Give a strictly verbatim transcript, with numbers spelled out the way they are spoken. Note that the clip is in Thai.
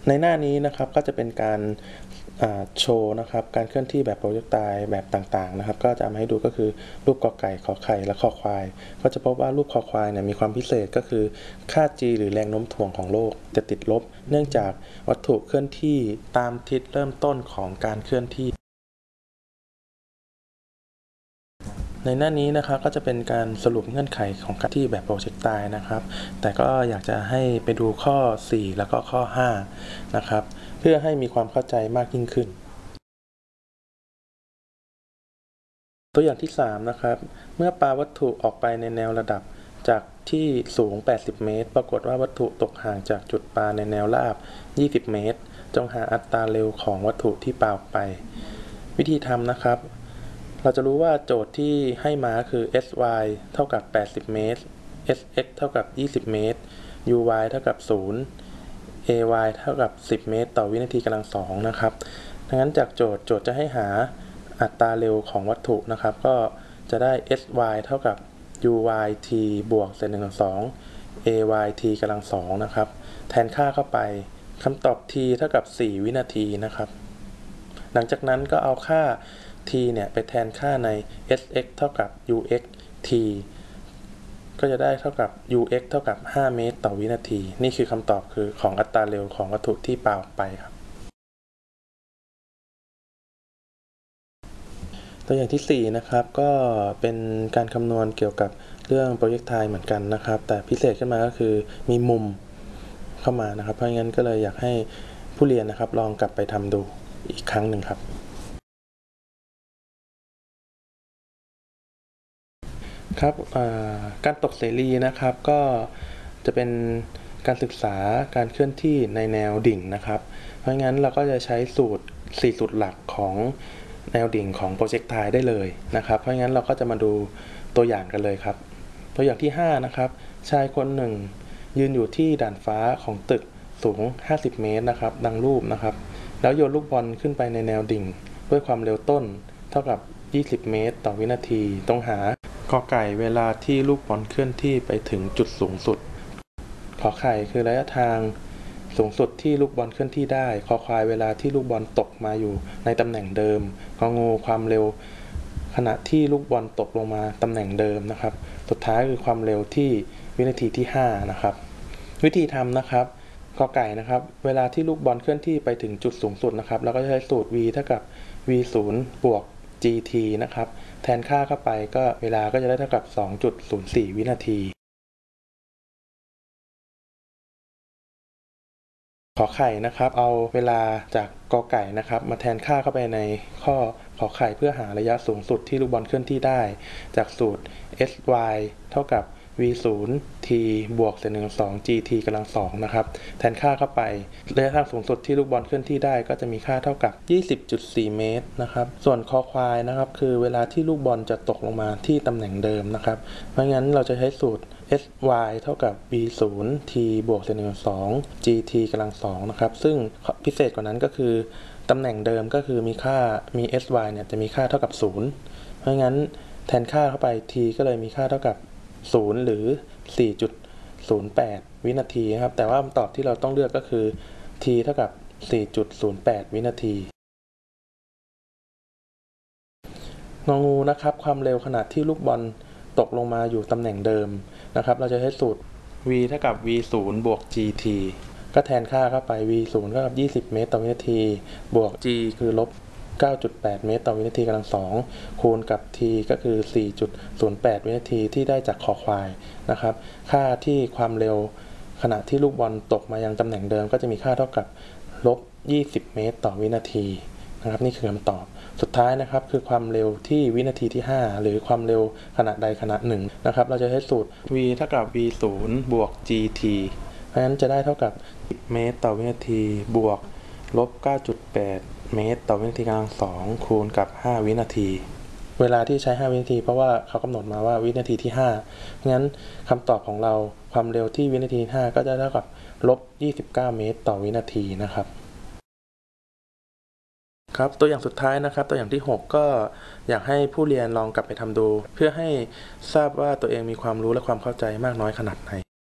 ในหน้านี้นะครับก็จะเป็นการโชว์นะครับการเคลื่อนที่แบบโปรเจกไตล์แบบต่างๆนะครับก็จะเอามาให้ดูก็คือรูปกอไก่ขอไข่และคอควายก็จะพบว่ารูปคอควายเนี่ยมีความพิเศษก็คือค่า g หรือแรงโน้มถ่วงของโลกจะติดลบเนื่องจากวัตถุเคลื่อนที่ตามทิศเริ่มต้นของการเคลื่อนที่ในหน้านี้นะครับก็จะเป็นการสรุปเงื่อนไขของการที่แบบโปรเจกไตล์นะครับแต่ก็อยากจะให้ไปดูข้อสี่แล้วก็ข้อห้านะครับเพื่อให้มีความเข้าใจมากยิ่งขึ้นตัวอย่างที่สามนะครับเมื่อปาวัตถุออกไปในแนวระดับจากที่สูงแปดสิบเมตรปรากฏว่าวัตถุตกห่างจากจุดปาในแนวราบยี่สิบเมตรจงหาอัตราเร็วของวัตถุที่ปาออกไปวิธีทำนะครับเราจะรู้ว่าโจทย์ที่ให้มาคือ sy เท่ากับแปดสิบเมตร sx เท่ากับยี่สิบเมตร uy เท่ากับศูนย์ ay เท่ากับสิบเมตรต่อวินาทีกำลังสองนะครับดังนั้นจากโจทย์โจทย์จะให้หาอัตราเร็วของวัตถุนะครับก็จะได้ sy เท่ากับ uyt บวกเศษหนึ่งส่วนสอง ayt กำลังสองนะครับแทนค่าเข้าไปคำตอบ t เท่ากับสี่วินาทีนะครับหลังจากนั้นก็เอาค่า t เนี่ยไปแทนค่าใน sx เท่ากับ ux t ก็จะได้เท่ากับ ux เท่ากับห้าเมตรต่อวินาทีนี่คือคำตอบคือของอัตราเร็วของวัตถุที่ปาออกไปครับตัวอย่างที่สี่นะครับก็เป็นการคำนวณเกี่ยวกับเรื่องโปรเจกไตล์เหมือนกันนะครับแต่พิเศษขึ้นมาก็คือมีมุมเข้ามานะครับเพราะงั้นก็เลยอยากให้ผู้เรียนนะครับลองกลับไปทำดูอีกครั้งหนึ่งครับครับการตกเสรีนะครับก็จะเป็นการศึกษาการเคลื่อนที่ในแนวดิ่งนะครับเพราะงั้นเราก็จะใช้สูตรสี่สูตรหลักของแนวดิ่งของโปรเจกไตล์ได้เลยนะครับเพราะงั้นเราก็จะมาดูตัวอย่างกันเลยครับตัวอย่างที่ห้านะครับชายคนหนึ่งยืนอยู่ที่ด่านฟ้าของตึกสูงห้าสิบเมตรนะครับดังรูปนะครับแล้วโยนลูกบอลขึ้นไปในแนวดิ่งด้วยความเร็วต้นเท่ากับยี่สิบเมตรต่อวินาทีต้องหากอไก่เวลาที่ลูกบอลเคลื่อนที่ไปถึงจุดสูงสุดขอไข่คือระยะทางสูงสุดที่ลูกบอลเคลื่อนที่ได้คอควายเวลาที่ลูกบอลตกมาอยู่ในตำแหน่งเดิมงองูความเร็วขณะที่ลูกบอลตกลงมาตำแหน่งเดิมนะครับสุดท้ายคือความเร็วที่วินาทีที่ห้านะครับวิธีทำนะครับกอไก่นะครับเวลาที่ลูกบอลเคลื่อนที่ไปถึงจุดสูงสุดนะครับเราก็จะใช้สูตร v เท่ากับ v ศูนย์บวก gt นะครับแทนค่าเข้าไปก็เวลาก็จะได้เท่ากับ สองจุดศูนย์สี่ วินาทีขอไข่นะครับเอาเวลาจากกอไก่นะครับมาแทนค่าเข้าไปในข้อขอไข่เพื่อหาระยะสูงสุดที่ลูกบอลเคลื่อนที่ได้จากสูตร sy เท่ากับ v ศูนย์ t บวกเศษหนึ่งส่วนสอง gt กำลังสองนะครับแทนค่าเข้าไประยะทางสูงสุดที่ลูกบอลเคลื่อนที่ได้ก็จะมีค่าเท่ากับ ยี่สิบจุดสี่ เมตรนะครับส่วนคอควายนะครับคือเวลาที่ลูกบอลจะตกลงมาที่ตำแหน่งเดิมนะครับเพราะงั้นเราจะใช้สูตร sy เท่ากับ v ศูนย์ t บวกเศษหนึ่งส่วนสอง gt กำลังสองนะครับซึ่งพิเศษกว่านั้นก็คือตำแหน่งเดิมก็คือมีค่ามี sy เนี่ยจะมีค่าเท่ากับศูนย์เพราะงั้นแทนค่าเข้าไป t ก็เลยมีค่าเท่ากับศูนย์หรือ สี่จุดศูนย์แปด วินาทีครับแต่ว่าคำตอบที่เราต้องเลือกก็คือ t เท่ากับ สี่จุดศูนย์แปด วินาทีงองูนะครับความเร็วขณะที่ลูกบอลตกลงมาอยู่ตำแหน่งเดิมนะครับเราจะใช้สูตร v เท่ากับ v ศูนย์บวก gt ก็แทนค่าเข้าไป v ศูนย์เท่ากับยี่สิบเมตรต่อวินาทีบวก g คือลบ เก้าจุดแปด เมตรต่อวินาทีกำลังสองคูณกับ t ก็คือ สี่จุดศูนย์แปด วินาทีที่ได้จากคอควายนะครับค่าที่ความเร็วขณะที่ลูกบอลตกมายังตำแหน่งเดิมก็จะมีค่าเท่ากับลบยี่สิบเมตรต่อวินาทีนะครับนี่คือคำตอบสุดท้ายนะครับคือความเร็วที่วินาทีที่ห้าหรือความเร็วขณะใดขณะหนึ่งนะครับเราจะใช้สูตร v เท่ากับ v ศูนย์บวก gt เพราะฉะนั้นจะได้เท่ากับสิบเมตรต่อวินาทีบวกลบ เก้าจุดแปด เมตรต่อวินาทีกำลังสองคูณกับห้าวินาทีเวลาที่ใช้ห้าวินาทีเพราะว่าเขากำหนดมาว่าวินาทีที่ห้างั้นคำตอบของเราความเร็วที่วินาทีห้าก็จะเท่ากับลบยี่สิบเก้าเมตรต่อวินาทีนะครับครับตัวอย่างสุดท้ายนะครับตัวอย่างที่หกก็อยากให้ผู้เรียนลองกลับไปทำดูเพื่อให้ทราบว่าตัวเองมีความรู้และความเข้าใจมากน้อยขนาดไหน